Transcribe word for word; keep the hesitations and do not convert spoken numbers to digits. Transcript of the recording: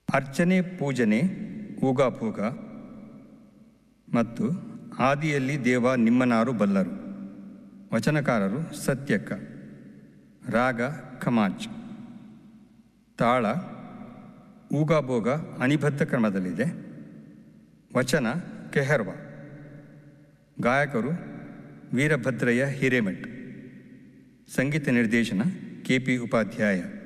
ಅರ್ಚನೆ ಪೂಜನೆ ಊಗಾಪೂಗ ಮತ್ತು ಆದಿಯಲ್ಲಿ ದೇವ ನಿಮ್ಮನಾರು ಬಲ್ಲರು. ವಚನಕಾರರು ಸತ್ಯಕ್ಕ. ರಾಗ ಖಮಾಜ್. ತಾಳ ಊಗಾಬೋಗ ಅನಿಬದ್ಧ ಕ್ರಮದಲ್ಲಿದೆ. ವಚನ ಕೆಹರ್ವ. ಗಾಯಕರು ವೀರಭದ್ರಯ್ಯ ಹಿರೇಮಠ್. ಸಂಗೀತ ನಿರ್ದೇಶನ ಕೆ ಪಿ ಉಪಾಧ್ಯಾಯ.